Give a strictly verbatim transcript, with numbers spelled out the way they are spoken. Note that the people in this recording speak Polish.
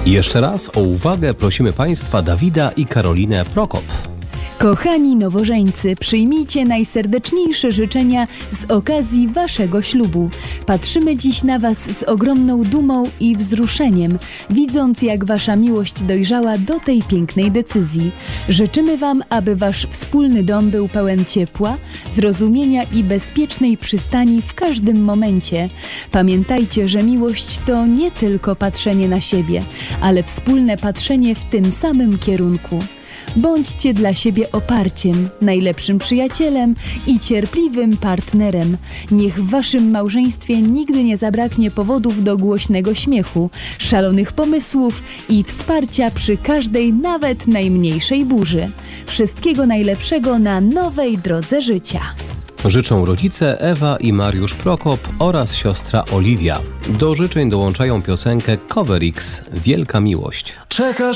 Jeszcze raz o uwagę prosimy Państwa Dawida i Karolinę Prokop. Kochani nowożeńcy, przyjmijcie najserdeczniejsze życzenia z okazji Waszego ślubu. Patrzymy dziś na Was z ogromną dumą i wzruszeniem, widząc, jak Wasza miłość dojrzała do tej pięknej decyzji. Życzymy Wam, aby Wasz wspólny dom był pełen ciepła, zrozumienia i bezpiecznej przystani w każdym momencie. Pamiętajcie, że miłość to nie tylko patrzenie na siebie, ale wspólne patrzenie w tym samym kierunku. Bądźcie dla siebie oparciem, najlepszym przyjacielem i cierpliwym partnerem. Niech w waszym małżeństwie nigdy nie zabraknie powodów do głośnego śmiechu, szalonych pomysłów i wsparcia przy każdej, nawet najmniejszej burzy. Wszystkiego najlepszego na nowej drodze życia. Życzą rodzice Ewa i Mariusz Prokop oraz siostra Oliwia. Do życzeń dołączają piosenkę Cover X Wielka Miłość. Czekasz